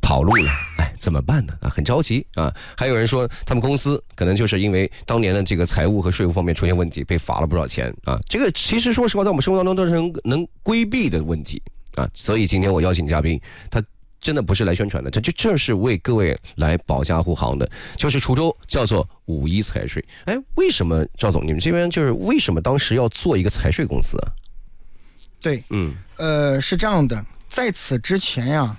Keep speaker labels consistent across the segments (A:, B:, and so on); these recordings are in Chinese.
A: 跑路了，哎，怎么办呢？啊，很着急啊。还有人说，他们公司可能就是因为当年的这个财务和税务方面出现问题，被罚了不少钱啊。这个其实说实话，在我们生活当中都是能规避的问题啊。所以今天我邀请嘉宾，他真的不是来宣传的，这就正是为各位来保驾护航的，就是滁州叫做51财税。哎，为什么赵总你们这边就是为什么当时要做一个财税公司啊？
B: 对，是这样的，在此之前呀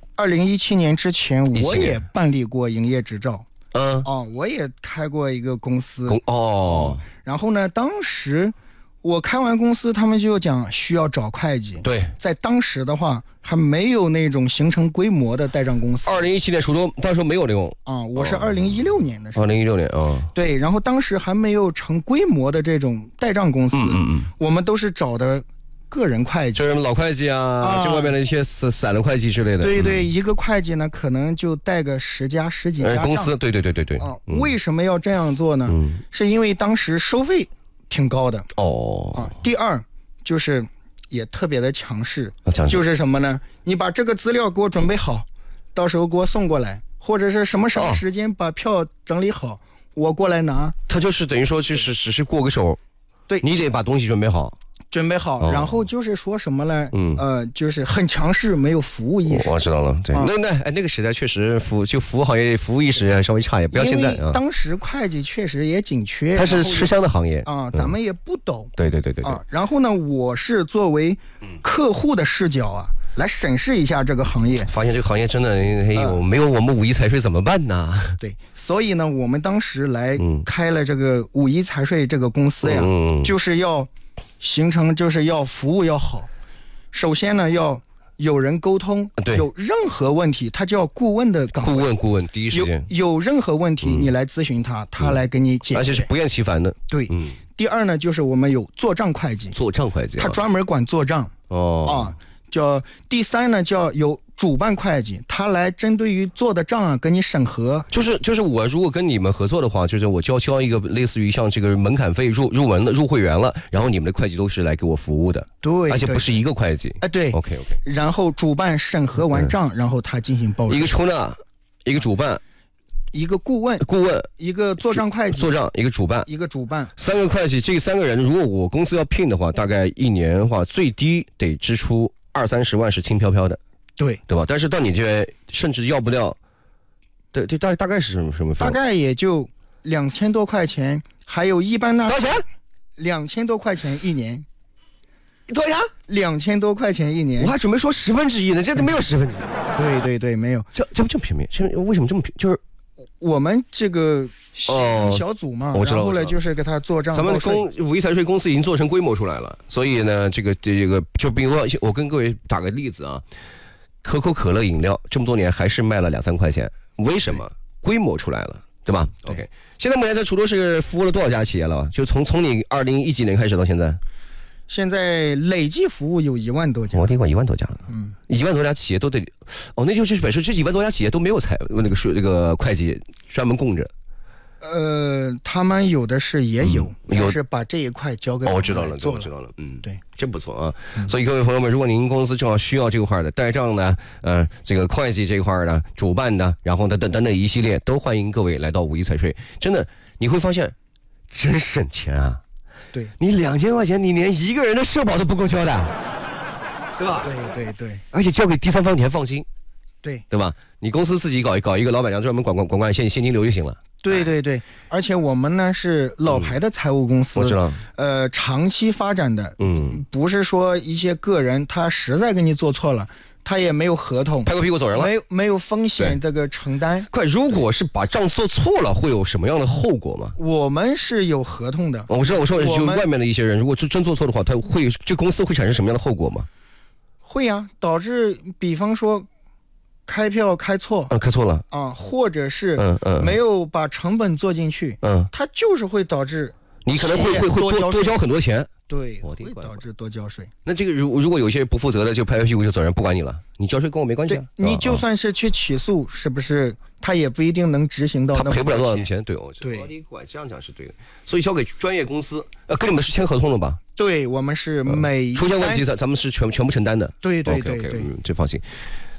B: ，2017年之前我也办理过营业执照，我也开过一个公司，然后呢，当时我开完公司，他们就讲需要找会计。
A: 对，
B: 在当时的话，还没有那种形成规模的代账公司。
A: 2017年滁州当时没有这种
B: 我是2016年的时候。
A: 2016年
B: 对，然后当时还没有成规模的这种代账公司，我们都是找的个人会计，
A: 就是老会计啊，就外面的一些散的会计之类的。
B: 对对，一个会计呢，可能就带个十几家
A: 公司。对。
B: 为什么要这样做呢？是因为当时收费挺高的。第二就是也特别的强势，就是什么呢？你把这个资料给我准备好，到时候给我送过来，或者是什么时间把票整理好，我过来拿。他
A: 就是等于说就是只是过个手，
B: 对，
A: 你得把东西准备好。
B: 然后就是说什么呢？就是很强势，没有服务意识。
A: 我知道了，对，那个时代确实服务行业服务意识稍微差一点，不要现在啊。
B: 当时会计确实也紧缺，
A: 它是吃香的行业
B: 啊，咱们也不懂。
A: 对
B: 然后呢，我是作为客户的视角啊，来审视一下这个行业，
A: 发现这个行业真的没有我们51财税怎么办呢？
B: 对，所以呢，我们当时来开了这个51财税这个公司呀，就是要形成，就是要服务要好。首先呢，要有人沟通，有任何问题，他叫顾问的岗位。
A: 顾问，第一时间
B: 有任何问题，你来咨询他，他来给你解决，
A: 而且是不厌其烦的。
B: 对，第二呢，就是我们有做账会计，他专门管做账。叫第三呢，叫有主办会计，他来针对于做的账啊，跟你审核。
A: 就是我如果跟你们合作的话，就是我交一个类似于像这个门槛费入门的入会员了，然后你们的会计都是来给我服务的。
B: 对，
A: 而且不是一个会计。
B: 对。
A: OK。
B: 然后主办审核完账，然后他进行报税。
A: 一个出纳，一个主办，
B: 一个顾问，一个做账会计，
A: 一个主办，3个会计。这3个人，如果我公司要聘的话，大概一年的话，最低得支出20-30万是轻飘飘的。对吧？但是到你这甚至要不了，对，大概是什么费用？
B: 大概也就2000多块钱，还有一般呢。
A: 多少钱
B: ？2000多块钱一年。
A: 多少钱
B: ？2000多块钱一年。
A: 我还准备说1/10呢，这都没有1/10。
B: 对，没有。
A: 这便宜？现在为什么这么便宜？就是
B: 我们这个小组嘛，
A: 我知道。
B: 然后呢，就是给他做账。
A: 咱们51财税公司已经做成规模出来了，所以呢，这个就比如说，我跟各位打个例子啊。可口可乐饮料这么多年还是卖了2-3块钱，为什么？规模出来了，对吧？OK。现在目前在滁州市服务了多少家企业了？就从你2010几年开始到现在，
B: 现在累计服务有1万多家。
A: 我听过1万多家了，1万多家企业都得，那就是表示这1万多家企业都没有那个会计专门供着。
B: 他们有的是也有，但是把这一块交给
A: 我知道了。
B: 对，
A: 真不错啊。所以各位朋友们，如果您公司正好需要这块的代账的，这个会计这块的，主办的，然后等等一系列，都欢迎各位来到51财税。真的，你会发现真省钱啊。
B: 对，
A: 你2000块钱，你连一个人的社保都不够交的，对吧？
B: 对，
A: 而且交给第三方你还放心，
B: 对
A: 吧？你公司自己搞一个老板娘专门管现金流就行了。
B: 对，而且我们呢是老牌的财务公司，
A: 我知道，
B: 长期发展的，不是说一些个人他实在给你做错了，他也没有合同，
A: 拍个屁股走人了，
B: 没有风险这个承担。
A: 如果是把账做错了，会有什么样的后果吗？
B: 我们是有合同的。
A: 我知道，我说就外面的一些人，如果真做错的话，这公司会产生什么样的后果吗？
B: 会啊，导致比方说。开票开错
A: 了
B: 或者是没有把成本做进去，它就是会导致
A: 你可能会多交很多钱，
B: 对，会导致多交税。
A: 那这个如果有些不负责的，就拍拍屁股就走人，不管你了，你交税跟我没关系啊。
B: 你就算是去起诉，是不是他也不一定能执行到那么多钱，
A: 他赔不了多少钱。对，这样讲是对的。所以交给专业公司，跟你们是签合同了吧？
B: 对，我们是
A: 出现问题咱们是全部承担的。
B: 对，
A: 这放心。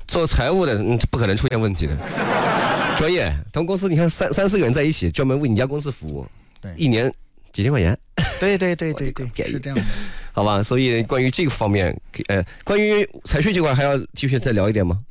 A: 做财务的，不可能出现问题的。专业，他们公司你看三四个人在一起，专门为你家公司服务，
B: 对，
A: 一年几千块钱。
B: 对，是这样的。
A: 好吧，所以关于这个方面，关于财税这块还要继续再聊一点吗？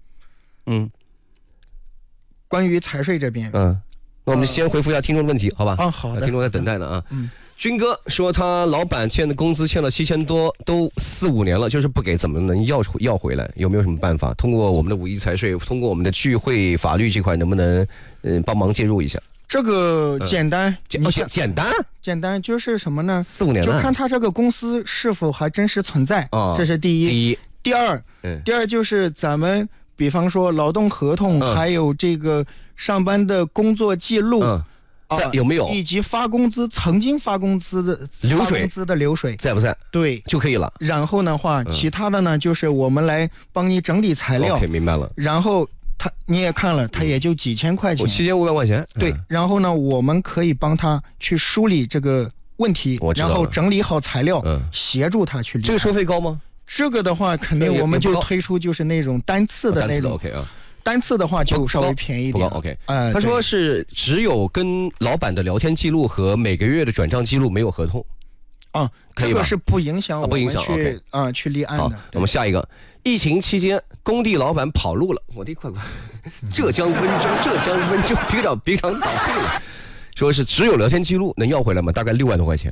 B: 关于财税这边，
A: 那我们先回复一下听众的问题，好吧？
B: 好的。
A: 听众在等待呢啊。军哥说他老板欠的工资欠了7000多，都4、5年了，就是不给，怎么能要回来？有没有什么办法？通过我们的五一财税，通过我们的聚会法律这块，能不能帮忙介入一下？
B: 这个简单，简单就是什么呢
A: ？4、5年了，
B: 就看他这个公司是否还真实存在，这是第一。第二就是咱们比方说劳动合同，还有这个上班的工作记录，
A: 有没有？
B: 以及曾经发工资的流水
A: 在不在？
B: 对，
A: 就可以了。
B: 然后的话，其他的呢，就是我们来帮你整理材料。
A: OK， 明白了。
B: 然后你也看了，他也就几千块钱
A: ，7500块钱。
B: 对，然后呢，我们可以帮他去梳理这个问题，然后整理好材料，协助他去理。
A: 这个收费高吗？
B: 这个的话，肯定我们就推出就是那种单次的那种。
A: OK 啊。
B: 单次的话就稍微便宜一点。
A: 不高 OK。他说是只有跟老板的聊天记录和每个月的转账记录，没有合同。
B: 这个是不影响我们去立案的。
A: 我们下一个，疫情期间工地老板跑路了，我的乖乖，浙江温州别厂倒闭了，说是只有聊天记录，能要回来吗？大概6万多块钱。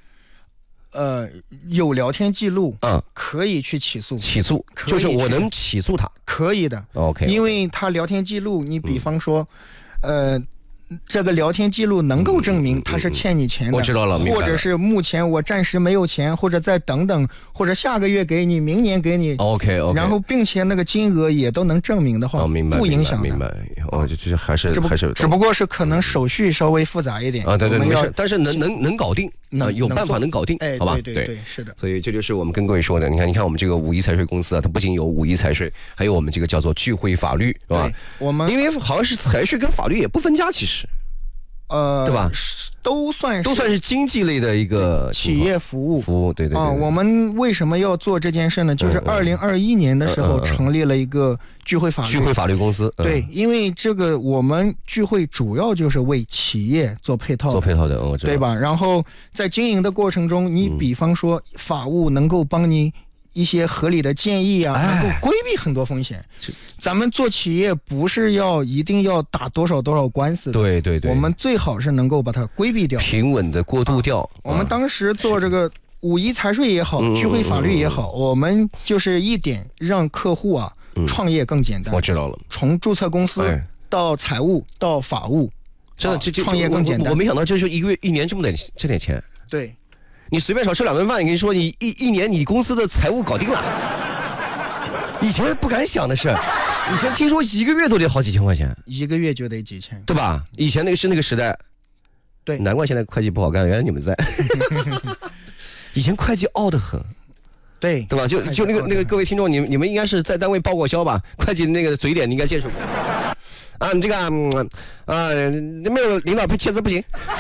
B: 有聊天记录，可以去起诉，
A: 就是我能起诉他，
B: 可以的。
A: OK，
B: 因为他聊天记录，你比方说，这个聊天记录能够证明他是欠你钱的，
A: 我知道了，
B: 或者是目前我暂时没有钱，或者再等等，或者下个月给你，明年给你。
A: OK，
B: 然后并且那个金额也都能证明的话，不影响的。
A: 明白。就是还是，
B: 只不过是可能手续稍微复杂一点
A: 啊。对，没事，但是能搞定，有办法能搞定，好吧？
B: 对，是的。
A: 所以这就是我们跟各位说的，你看我们这个五一财税公司啊，它不仅有五一财税，还有我们这个叫做聚会法律，是吧？
B: 我们
A: 因为好像是财税跟法律也不分家，其实。对吧？
B: 都算
A: 是经济类的一个
B: 企业服
A: 务，对。
B: 我们为什么要做这件事呢？就是2021年的时候成立了一个聚会法
A: 律公司。
B: 对，因为这个我们聚会主要就是为企业做配套
A: 的，
B: 对吧？然后在经营的过程中，你比方说法务能够帮你一些合理的建议啊，能够规避很多风险。咱们做企业不是一定要打多少官司的，
A: 对，
B: 我们最好是能够把它规避掉，
A: 平稳的过渡掉。
B: 我们当时做这个五一财税也好，聚会法律也好，我们就是一点让客户创业更简单。
A: 我知道了，
B: 从注册公司到财务到法务，
A: 真的
B: 创业更简单。
A: 我没想到这就一年这点钱。
B: 对。
A: 你随便少吃2顿饭，你跟你说你一年你公司的财务搞定了，以前不敢想的事，以前听说1个月都得好几千块钱
B: ，1个月就得几千，
A: 对吧？以前那个时代，
B: 对，
A: 难怪现在会计不好干，原来你们在。以前会计傲得很，
B: 对
A: 吧？就那个各位听众，你们应该是在单位报过销吧？会计那个嘴脸你应该见识过啊，你这个没有领导签字不行。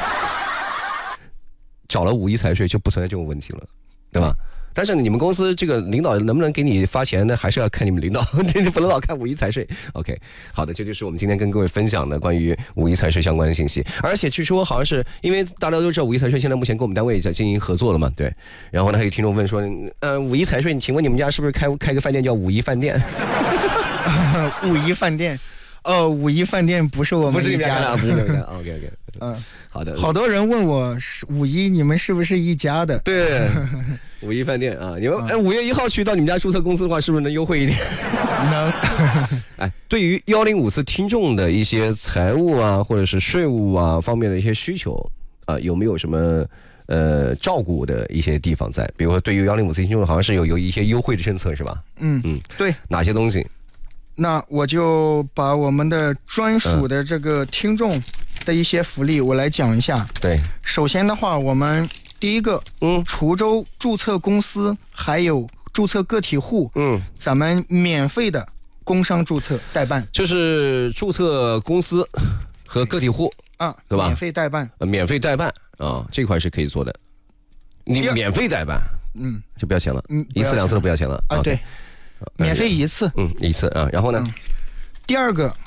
A: 找了五一财税就不存在这种问题了，对吧？但是你们公司这个领导能不能给你发钱呢？还是要看你们领导，你不能老看五一财税。OK， 好的，这就是我们今天跟各位分享的关于五一财税相关的信息。而且据说好像是因为大家都知道五一财税现在目前跟我们单位在进行合作了嘛，对。然后呢，还有听众问说，五一财税，请问你们家是不是开个饭店叫五一饭店？
B: 五一饭店。五一饭店不是我们一家的，
A: 不是你们家的。OK， 好的。
B: 好多人问我五一你们是不是一家的？
A: 对，五一饭店啊，你们5月1号去到你们家注册公司的话，是不是能优惠一点？
B: 能。
A: 对于1054听众的一些财务啊，或者是税务啊方面的一些需求啊，有没有什么照顾的一些地方在？比如说，对于1054听众，好像是有一些优惠的政策，是吧？
B: 对。
A: 哪些东西？
B: 那我就把我们的专属的这个听众的一些福利我来讲一下。
A: 对，
B: 首先的话，我们第一个，滁州注册公司还有注册个体户，咱们免费的工商注册代办，
A: 就是注册公司和个体户对吧？
B: 免费代办，
A: 免费代办啊，这块是可以做的。你免费代办，就不要钱了，1次2次都不要钱了
B: 对。 免费一次，
A: 一次啊。然后呢？
B: 第二个